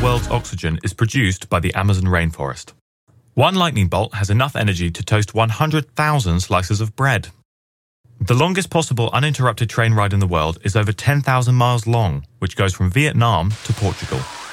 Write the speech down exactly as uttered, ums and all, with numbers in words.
world's oxygen is produced by the Amazon rainforest. One lightning bolt has enough energy to toast one hundred thousand slices of bread. The longest possible uninterrupted train ride in the world is over ten thousand miles long, which goes from Vietnam to Portugal.